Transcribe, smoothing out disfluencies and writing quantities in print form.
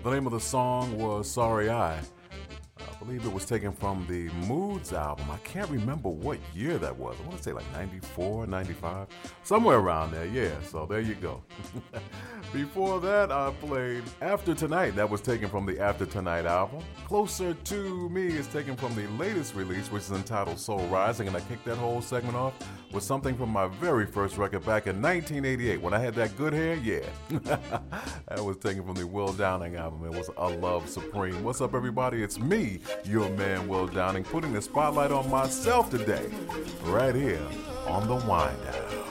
The name of the song was Sorry I believe it was taken from the Moods album. I can't remember what year that was. I want to say like 94, 95, somewhere around there. Yeah, so there you go. Before that, I played After Tonight. That was taken from the After Tonight album. Closer to Me is taken from the latest release, which is entitled Soul Rising, and I kicked that whole segment off with something from my very first record back in 1988 when I had that good hair. Yeah, that was taken from the Will Downing album. It was A Love Supreme. What's up, everybody? It's me, your man Will Downing, putting the spotlight on myself today, right here on The Wind Down.